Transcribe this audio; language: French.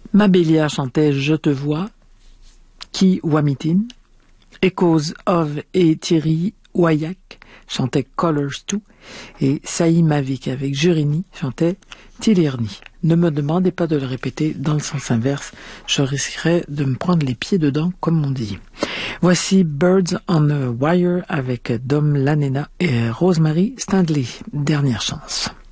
Mabélia chantait Je te vois, Ki Wamitin. Echoes of et Thierry Wayak chantaient Colors 2 et Saï Mavik avec Jurini chantait Tilirni. Ne me demandez pas de le répéter dans le sens inverse, je risquerais de me prendre les pieds dedans comme on dit. Voici Birds on a Wire avec Dom Lanena et Rosemary Stanley. Dernière chance.